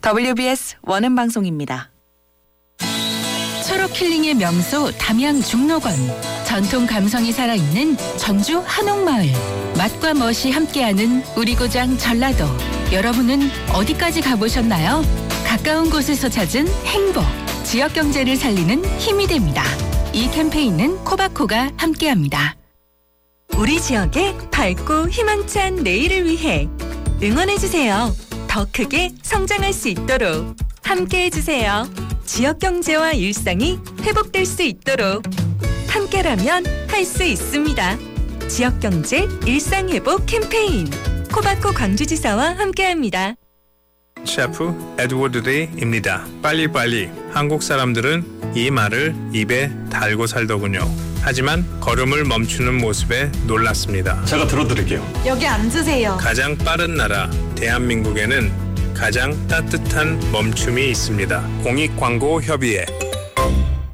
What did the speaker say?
WBS 원음 방송입니다. 초록 힐링의 명소 담양 중록원. 전통 감성이 살아있는 전주 한옥마을. 맛과 멋이 함께하는 우리 고장 전라도. 여러분은 어디까지 가보셨나요? 가까운 곳에서 찾은 행복. 지역 경제를 살리는 힘이 됩니다. 이 캠페인은 코바코가 함께합니다. 우리 지역의 밝고 희망찬 내일을 위해 응원해주세요. 더 크게 성장할 수 있도록 함께해주세요. 지역 경제와 일상이 회복될 수 있도록 함께라면 할 수 있습니다. 지역 경제 일상 회복 캠페인 코바코 광주지사와 함께합니다. 셰프 에드워드 데이입니다. 빨리빨리. 한국 사람들은 이 말을 입에 달고 살더군요. 하지만 걸음을 멈추는 모습에 놀랐습니다. 제가 들어드릴게요. 여기 앉으세요. 가장 빠른 나라 대한민국에는 가장 따뜻한 멈춤이 있습니다. 공익광고협의회